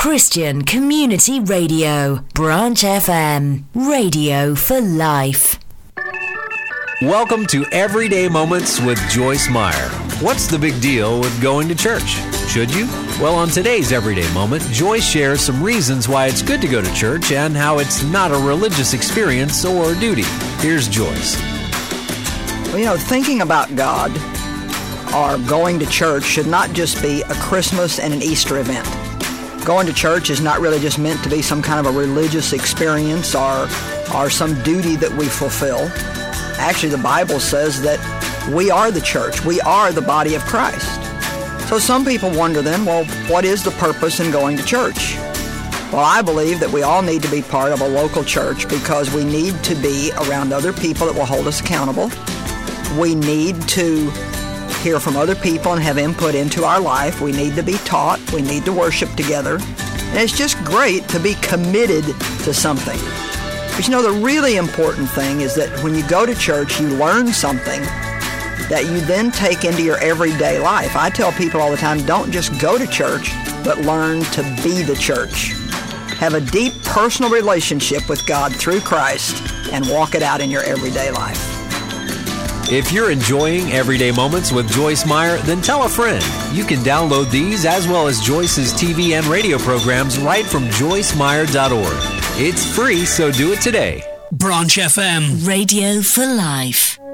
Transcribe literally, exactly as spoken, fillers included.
Christian Community Radio, Branch F M, radio for life. Welcome to Everyday Moments with Joyce Meyer. What's the big deal with going to church? Should you? Well, on today's Everyday Moment, Joyce shares some reasons why it's good to go to church and how it's not a religious experience or duty. Here's Joyce. Well, you know, thinking about God or going to church should not just be a Christmas and an Easter event. Going to church is not really just meant to be some kind of a religious experience or, or some duty that we fulfill. Actually, the Bible says that we are the church. We are the body of Christ. So some people wonder then, well, what is the purpose in going to church? Well, I believe that we all need to be part of a local church because we need to be around other people that will hold us accountable. We need to hear from other people and have input into our life. We need to be taught. We need to worship together. And it's just great to be committed to something. But you know, the really important thing is that when you go to church, you learn something that you then take into your everyday life. I tell people all the time, don't just go to church, but learn to be the church. Have a deep personal relationship with God through Christ and walk it out in your everyday life. If you're enjoying Everyday Moments with Joyce Meyer, then tell a friend. You can download these as well as Joyce's T V and radio programs right from joyce meyer dot org. It's free, so do it today. Branch F M, radio for life.